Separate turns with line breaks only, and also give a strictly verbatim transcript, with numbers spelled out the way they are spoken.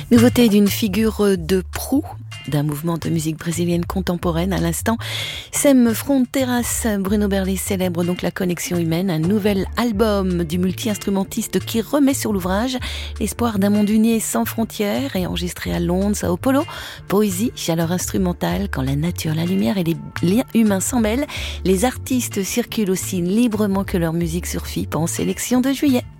Nouveauté d'une figure de proue d'un mouvement de musique brésilienne contemporaine à l'instant. Sem Fronteiras, Bruno Berlé célèbre donc la connexion humaine, un nouvel album du multi-instrumentiste qui remet sur l'ouvrage l'espoir d'un monde uni et sans frontières, et enregistré à Londres, Sao Paulo. Poésie, chaleur instrumentale, quand la nature, la lumière et les liens humains s'en mêlent. Les artistes circulent aussi librement que leur musique sur F I P en sélection de juillet.